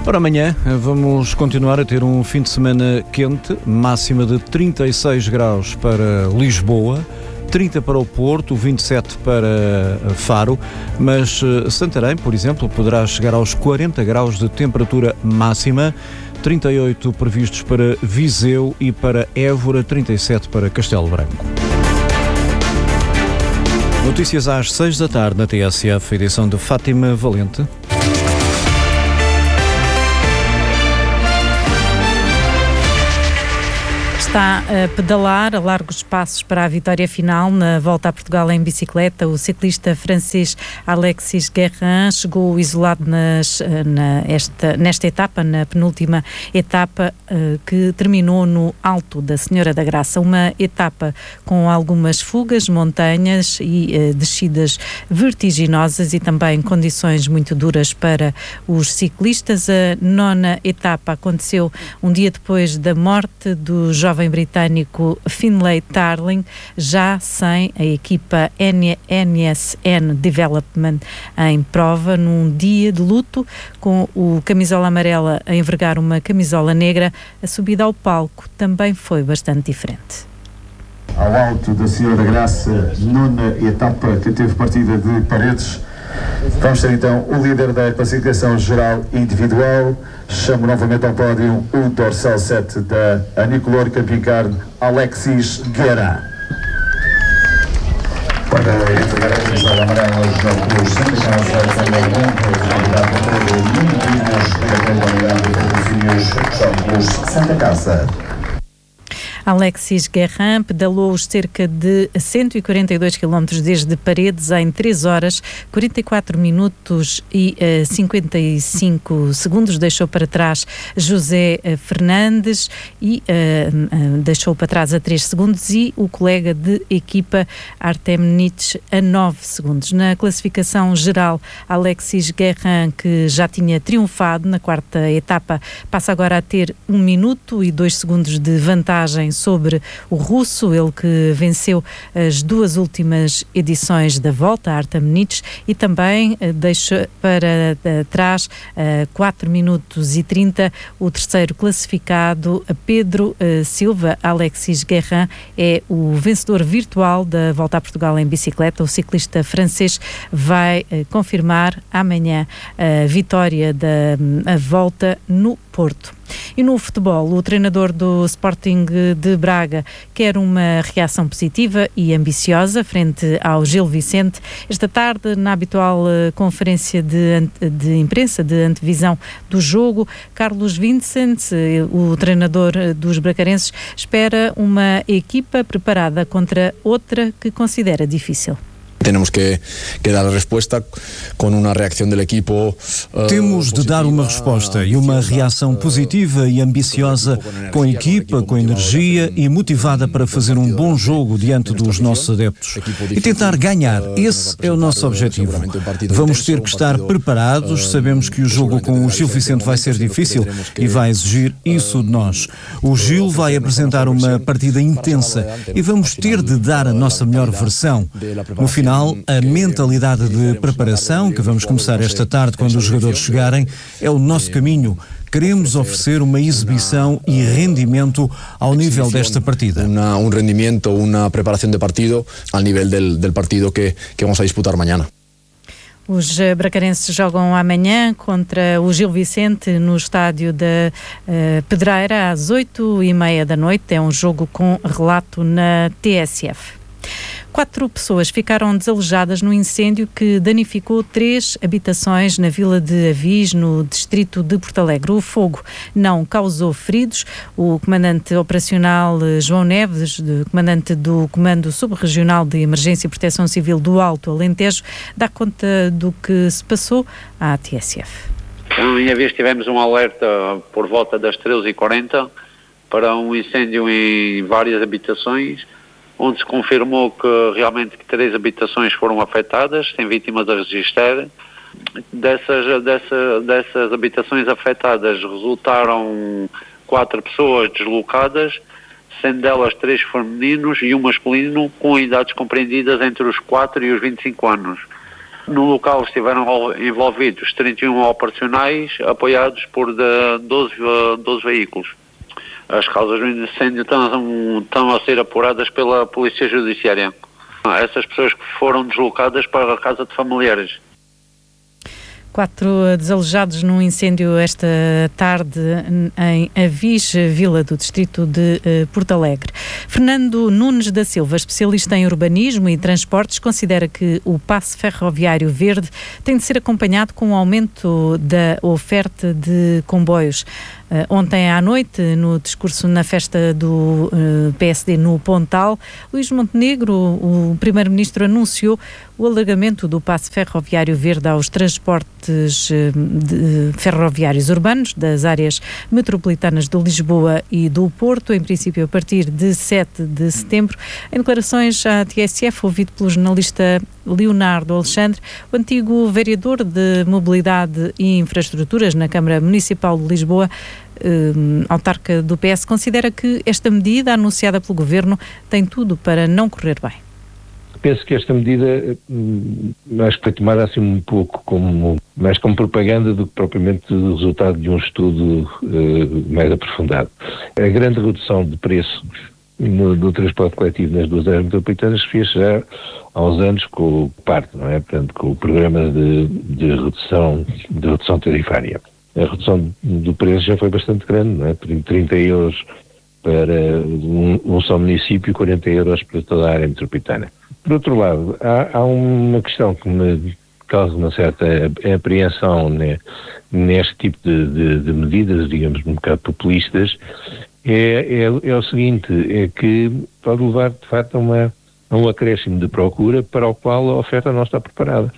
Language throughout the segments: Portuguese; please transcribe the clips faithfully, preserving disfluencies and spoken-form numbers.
Para amanhã vamos continuar a ter um fim de semana quente, máxima de trinta e seis graus para Lisboa, trinta para o Porto, vinte e sete para Faro, mas Santarém, por exemplo, poderá chegar aos quarenta graus de temperatura máxima, trinta e oito previstos para Viseu e para Évora, trinta e sete para Castelo Branco. Notícias às seis da tarde na T S F, edição de Fátima Valente. Está a pedalar a largos passos para a vitória final na Volta a Portugal em bicicleta. O ciclista francês Alexis Guérin chegou isolado nas, na, esta, nesta etapa, na penúltima etapa, que terminou no Alto da Senhora da Graça. Uma etapa com algumas fugas, montanhas e descidas vertiginosas e também condições muito duras para os ciclistas. A nona etapa aconteceu um dia depois da morte do jovem britânico Finlay Tarling, já sem a equipa N S N Development em prova, num dia de luto, com o camisola amarela a envergar uma camisola negra. A subida ao palco também foi bastante diferente. Ao Alto da Senhora da Graça, nona etapa que teve partida de Paredes. Vamos ter então o líder da classificação geral individual. Chamo novamente ao pódio o dorsal sete da Anicolor Camping Carne, Alexis Guérin. Para entregar a camisola amarela, João Cruz Santa Casa, também bom para a unidade de treino Meninos, para a unidade de patrocínios João Cruz Santa Casa. Alexis Guérin pedalou cerca de cento e quarenta e dois quilómetros desde Paredes em três horas, quarenta e quatro minutos e uh, cinquenta e cinco segundos. Deixou para trás José uh, Fernandes e uh, uh, deixou para trás a três segundos e o colega de equipa Artem Nitsch a nove segundos. Na classificação geral, Alexis Guérin, que já tinha triunfado na quarta etapa, passa agora a ter um minuto e dois segundos de vantagem sobre o russo, ele que venceu as duas últimas edições da Volta, Artem Nitsch, e também uh, deixa para uh, trás uh, quatro minutos e trinta o terceiro classificado, Pedro uh, Silva. Alexis Guérin é o vencedor virtual da Volta a Portugal em bicicleta. O ciclista francês vai uh, confirmar amanhã a vitória da a Volta no Porto. E no futebol, o treinador do Sporting de Braga quer uma reação positiva e ambiciosa frente ao Gil Vicente. Esta tarde, na habitual uh, conferência de, de imprensa de antevisão do jogo, Carlos Vincent, uh, o treinador uh, dos bracarenses, espera uma equipa preparada contra outra que considera difícil. Temos que, que dar a resposta com uma reação do equipo. Uh, Temos de dar uma resposta e uma reação positiva e ambiciosa com a equipa, com energia e motivada para fazer um bom jogo diante dos nossos adeptos e tentar ganhar. Esse é o nosso objetivo. Vamos ter que estar preparados. Sabemos que o jogo com o Gil Vicente vai ser difícil e vai exigir isso de nós. O Gil vai apresentar uma partida intensa e vamos ter de dar a nossa melhor versão. No final, a mentalidade de preparação, que vamos começar esta tarde quando os jogadores chegarem, é o nosso caminho. Queremos oferecer uma exibição e rendimento ao nível desta partida. Uma, um rendimento, uma preparação de partido ao nível del, del partido que, que vamos a disputar amanhã. Os bracarenses jogam amanhã contra o Gil Vicente no estádio da uh, Pedreira às oito e meia da noite. É um jogo com relato na T S F. Quatro pessoas ficaram desalojadas no incêndio que danificou três habitações na vila de Avis, no distrito de Porto Alegre. O fogo não causou feridos. O comandante operacional João Neves, comandante do Comando Subregional de Emergência e Proteção Civil do Alto Alentejo, dá conta do que se passou à T S F. Em Avis tivemos um alerta por volta das treze e quarenta para um incêndio em várias habitações, onde se confirmou que realmente três habitações foram afetadas, sem vítimas a registrar. Dessas, dessa, dessas habitações afetadas resultaram quatro pessoas deslocadas, sendo delas três femininos e um masculino com idades compreendidas entre os quatro e os vinte e cinco anos. No local estiveram envolvidos trinta e um operacionais, apoiados por doze, doze veículos. As causas do incêndio estão, estão a ser apuradas pela Polícia Judiciária. Essas pessoas que foram deslocadas para a casa de familiares. Quatro desalojados num incêndio esta tarde em Avis, Vila do Distrito de uh, Porto Alegre. Fernando Nunes da Silva, especialista em urbanismo e transportes, considera que o passe ferroviário verde tem de ser acompanhado com o aumento da oferta de comboios. Uh, ontem à noite, no discurso na festa do uh, P S D no Pontal, Luís Montenegro, o primeiro-ministro, anunciou o alargamento do passe ferroviário verde aos transportes uh, de, ferroviários urbanos das áreas metropolitanas de Lisboa e do Porto, em princípio a partir de sete de setembro. Em declarações à T S F, ouvido pelo jornalista Leonardo Alexandre, o antigo vereador de Mobilidade e Infraestruturas na Câmara Municipal de Lisboa, Um, autarca do P S, considera que esta medida anunciada pelo Governo tem tudo para não correr bem. Penso que esta medida hum, acho que foi tomada assim um pouco como, mais como propaganda do que propriamente o resultado de um estudo uh, mais aprofundado. A grande redução de preços no, do transporte coletivo nas duas áreas metropolitanas fez já há uns anos com o P A R T, não é? Portanto, com o programa de, de, redução, de redução tarifária. A redução do preço já foi bastante grande, não é? trinta euros para um, um só município e quarenta euros para toda a área metropolitana. Por outro lado, há, há uma questão que me causa uma certa apreensão, né, neste tipo de, de, de medidas, digamos, um bocado populistas, é, é, é o seguinte, é que pode levar, de facto, a, uma, a um acréscimo de procura para o qual a oferta não está preparada.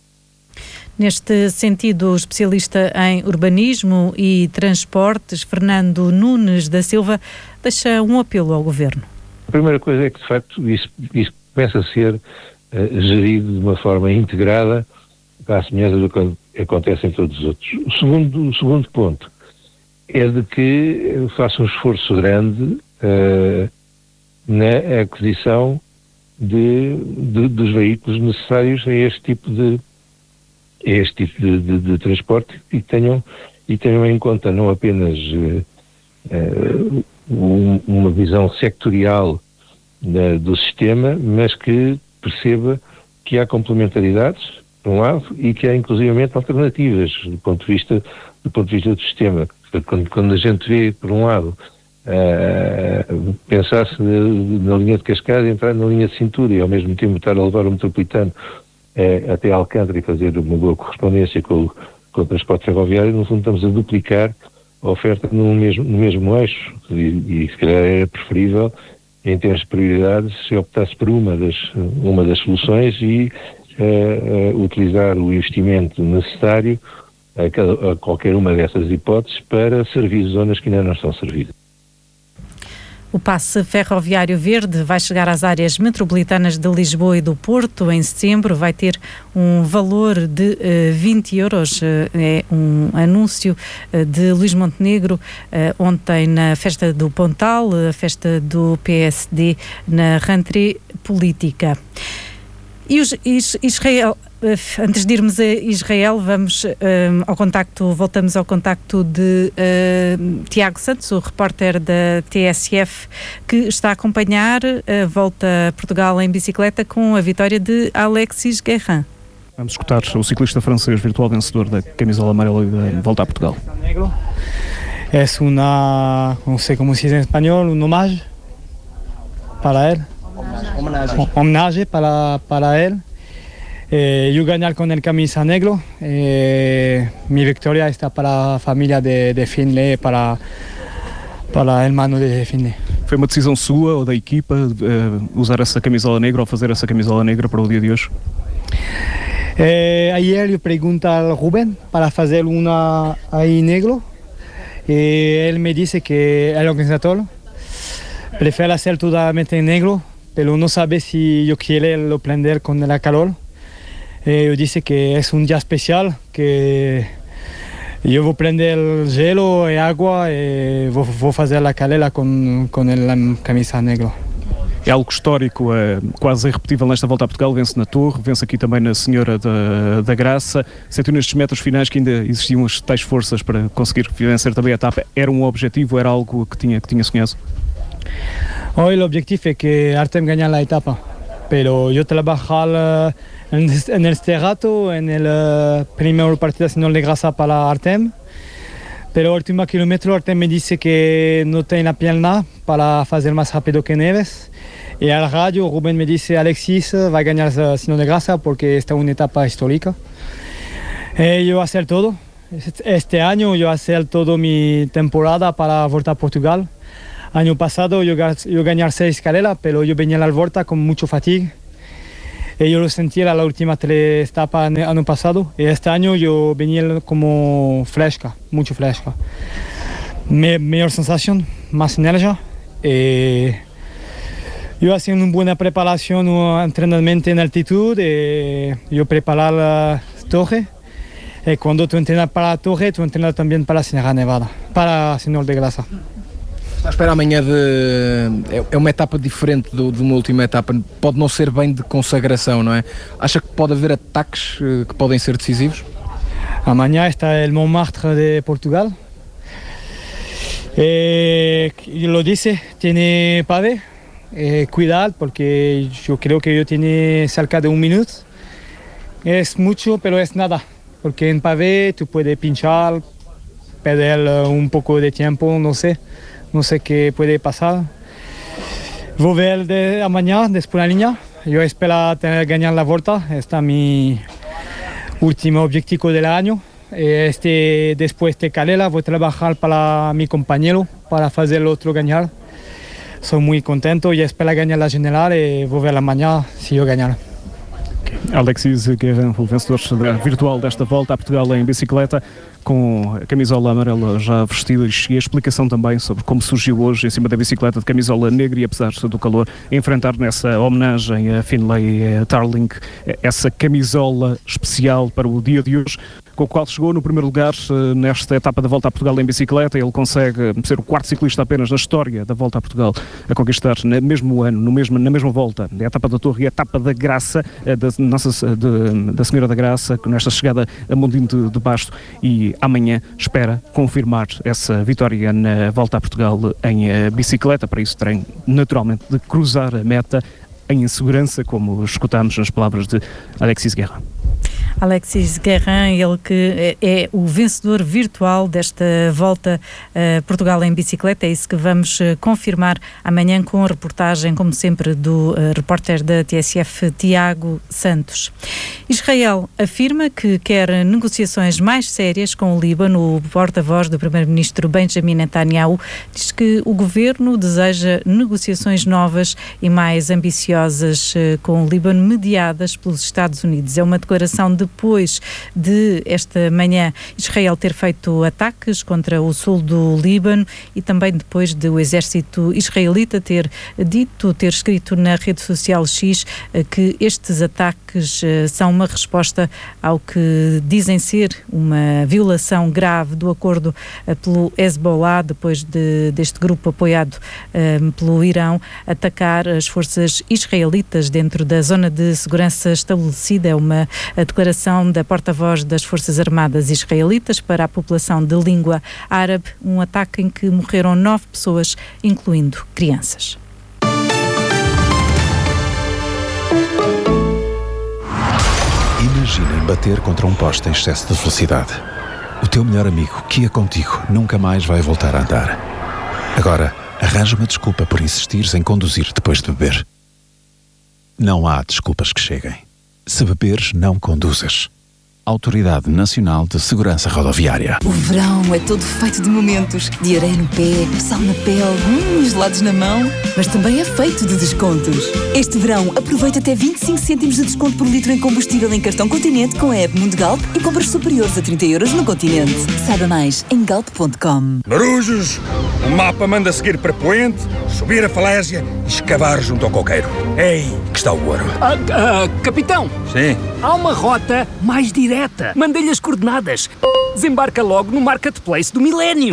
Neste sentido, o especialista em urbanismo e transportes, Fernando Nunes da Silva, deixa um apelo ao Governo. A primeira coisa é que, de facto, isso, isso começa a ser uh, gerido de uma forma integrada, à semelhança do que acontece em todos os outros. O segundo, o segundo ponto é de que faça um esforço grande uh, na aquisição de, de, dos veículos necessários a este tipo de este tipo de, de, de transporte e tenham, e tenham em conta não apenas uh, uh, um, uma visão sectorial uh, do sistema, mas que perceba que há complementaridades, por um lado, e que há inclusivamente alternativas do ponto de vista do, ponto de vista do sistema. Quando, quando a gente vê, por um lado, uh, pensar-se na, na linha de Cascais, entrar na linha de cintura e ao mesmo tempo estar a levar o metropolitano É, até Alcântara e fazer uma boa correspondência com o, com o transporte ferroviário, no fundo estamos a duplicar a oferta no mesmo, no mesmo eixo e, e se calhar era preferível, em termos de prioridades, se optasse por uma das, uma das soluções e uh, uh, utilizar o investimento necessário a, cada, a qualquer uma dessas hipóteses para servir zonas que ainda não estão servidas. O passe ferroviário verde vai chegar às áreas metropolitanas de Lisboa e do Porto em setembro, vai ter um valor de uh, vinte euros, uh, é um anúncio uh, de Luís Montenegro uh, ontem na festa do Pontal, a festa do P S D na rentrée política. E os, Israel, antes de irmos a Israel, vamos um, ao contacto, voltamos ao contacto de uh, Tiago Santos, o repórter da T S F, que está a acompanhar a volta a Portugal em bicicleta com a vitória de Alexis Guerrin. Vamos escutar o ciclista francês virtual vencedor da camisola amarela da volta a Portugal. É uma, não sei como se diz em espanhol, um homenagem para ele. Homenagem. Homenagem para, para ele. Eh, yo ganar con el camisa negro, eh, mi victoria está para a família de, de Finlay, para, para el hermano de Finlay. Foi uma decisão sua ou da equipa uh, usar essa camisola negra ou fazer essa camisola negra para o dia de hoje? Eh, ayer eu pergunté ao Rubén para fazer uma aí negro e ele me disse que el organizador prefere hacer totalmente en negro, pero no sabe si yo quiero lo prender con el calor. Eh, yo disse que es un día especial, que yo voy a prender el hielo y agua y voy, voy a hacer la calera con, con el camisa negro. É algo histórico, é quase irrepetível nesta volta a Portugal. Vence na Torre, vence aqui também na Senhora da, da Graça. Sentiu nestes metros finais que ainda existiam as tais forças para conseguir vencer também a etapa. Era um objetivo, era algo que tinha, que tinha sonhado? Hoy el objetivo es que Artem gane la etapa, pero yo trabajar en, en este rato, en el uh, primer partido Senhora da Graça para Artem, pero el último kilómetro Artem me dice que no tiene la pierna para hacer más rápido que Neves. Y al radio Rubén me dice Alexis va a ganar Senhora da Graça porque esta es una etapa histórica. Eh, yo voy a hacer todo. Este año yo voy a hacer toda mi temporada para voltar a Portugal. Año pasado yo, yo gané seis carreras, pero yo venía a la Volta con mucho fatiga. Y yo lo sentí en la última tres etapas el año pasado. Y este año yo venía como fresca, mucho fresca. Me, mejor sensación, más energía. Y yo haciendo una buena preparación, un entrenamiento en altitud. Y yo preparar la torre. Y cuando tú entrenas para la torre, tú entrenas también para la Sierra Nevada, para Senhora da Graça. Está à espera amanhã de... É uma etapa diferente do, de uma última etapa. Pode não ser bem de consagração, não é? Acha que pode haver ataques que podem ser decisivos? Amanhã está o Montmartre de Portugal. Eh, lo dice, tiene pavé. Eh, cuidado, porque yo creo que yo tiene cerca de un minuto. Es mucho, pero es nada. Porque en pavé tú puedes pinchar, perder un poco de tiempo, no sé. No sé qué puede pasar. Voy a ver de mañana después de la línea. Yo espero tener, ganar la Volta. Este es mi último objetivo del año. Este, después de carrera voy a trabajar para mi compañero para hacer el otro ganar. Soy muy contento y espero ganar la general y voy a ver la mañana si yo ganar. Alexis Guerrin, o vencedor virtual desta volta a Portugal em bicicleta, com a camisola amarela já vestida, e a explicação também sobre como surgiu hoje em cima da bicicleta de camisola negra e, apesar do calor, enfrentar nessa homenagem a Finlay Tarling essa camisola especial para o dia de hoje, com o qual chegou no primeiro lugar nesta etapa da Volta a Portugal em bicicleta. Ele consegue ser o quarto ciclista apenas na história da Volta a Portugal a conquistar no mesmo ano, no mesmo, na mesma volta, a etapa da Torre e a etapa da Graça, da, nossa, de, da Senhora da Graça, nesta chegada a Mondinho de, de Basto, e amanhã espera confirmar essa vitória na Volta a Portugal em bicicleta. Para isso terem naturalmente de cruzar a meta em segurança, como escutamos nas palavras de Alexis Guerrin. Alexis Guerrin, ele que é o vencedor virtual desta Volta a Portugal em bicicleta. É isso que vamos confirmar amanhã com a reportagem, como sempre, do uh, repórter da T S F, Tiago Santos. Israel afirma que quer negociações mais sérias com o Líbano. O porta-voz do primeiro-ministro Benjamin Netanyahu diz que o governo deseja negociações novas e mais ambiciosas uh, com o Líbano, mediadas pelos Estados Unidos. É uma declaração de depois de esta manhã Israel ter feito ataques contra o sul do Líbano e também depois de o exército israelita ter dito, ter escrito na rede social X que estes ataques são uma resposta ao que dizem ser uma violação grave do acordo pelo Hezbollah, depois de, deste grupo apoiado um, pelo Irão atacar as forças israelitas dentro da zona de segurança estabelecida. É uma declaração da porta-voz das Forças Armadas israelitas para a população de língua árabe, um ataque em que morreram nove pessoas, incluindo crianças. Imaginem bater contra um poste em excesso de velocidade. O teu melhor amigo, que ia contigo, nunca mais vai voltar a andar. Agora, arranja uma desculpa por insistires em conduzir depois de beber. Não há desculpas que cheguem. Se beberes, não conduzas. Autoridade Nacional de Segurança Rodoviária. O verão é todo feito de momentos, de areia no pé, sal na pele, hum, gelados na mão, mas também é feito de descontos. Este verão, aproveita até vinte e cinco cêntimos de desconto por litro em combustível em cartão Continente com a app Mundo Galp e compras superiores a trinta euros no Continente. Saiba mais em galp ponto com. Marujos, o mapa manda seguir para Poente, subir a falésia e escavar junto ao coqueiro. Ei, que está o ouro. Ah, ah, capitão. Sim? Há uma rota mais direta. Mandei-lhe as coordenadas. Desembarca logo no Marketplace do Millennium.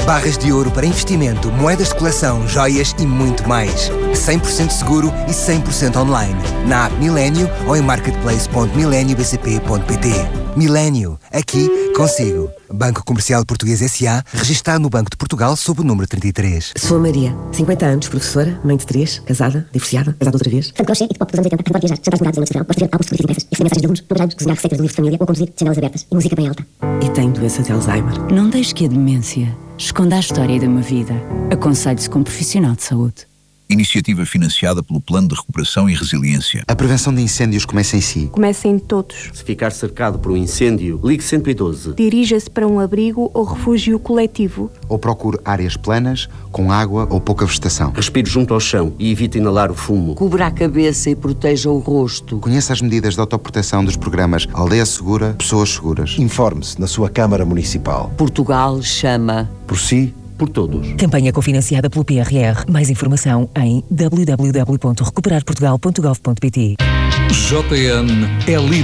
Barras de ouro para investimento, moedas de coleção, joias e muito mais. cem por cento seguro e cem por cento online. Na app Milênio ou em marketplace ponto milênio b c p ponto p t. Milênio, aqui consigo. Banco Comercial Português S A, registado no Banco de Portugal sob o número trinta e três. Sou a Maria, cinquenta anos, professora, mãe de três, casada, divorciada, casada outra vez. Fã de crochê e de pop dos anos oitenta, adoro viajar, jantares dourados em noites de verão, gosto de ver álbuns fotografias impressas, escrever mensagens de alunos, programas, cozinhar receitas de livros de família ou conduzir janelas abertas e música bem alta. E tenho doença de Alzheimer. Não deixe que a demência esconda a história de uma vida. Aconselhe-se com um profissional de saúde. Iniciativa financiada pelo Plano de Recuperação e Resiliência. A prevenção de incêndios começa em si. Começa em todos. Se ficar cercado por um incêndio, ligue cento e doze. Dirija-se para um abrigo ou refúgio coletivo. Ou procure áreas planas, com água ou pouca vegetação. Respire junto ao chão e evite inalar o fumo. Cubra a cabeça e proteja o rosto. Conheça as medidas de autoproteção dos programas Aldeia Segura, Pessoas Seguras. Informe-se na sua Câmara Municipal. Portugal chama. Por si, por todos. Campanha cofinanciada pelo P R R. Mais informação em w w w ponto recuperar portugal ponto gov ponto p t. J N é líder